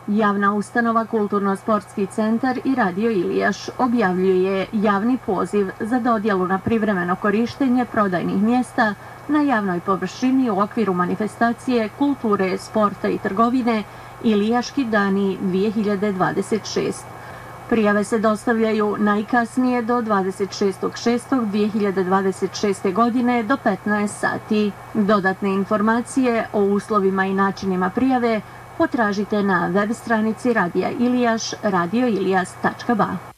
Javna ustanova Kulturno-sportski centar i Radio Ilijaš objavljuje javni poziv za dodjelu na privremeno korištenje prodajnih mjesta na javnoj površini u okviru manifestacije kulture, sporta i trgovine Ilijaški dani 2026. Prijave se dostavljaju najkasnije do 26.6.2026. godine do 15 sati. Dodatne informacije o uslovima i načinima prijave potražite na web stranici Radija Ilijaš radioilijas.ba.